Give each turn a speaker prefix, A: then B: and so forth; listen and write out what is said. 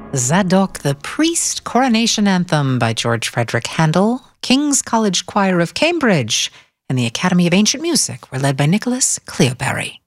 A: Zadok the Priest Coronation Anthem by George Frederick Handel, King's College Choir of Cambridge, and the Academy of Ancient Music were led by Nicholas Cleoberry.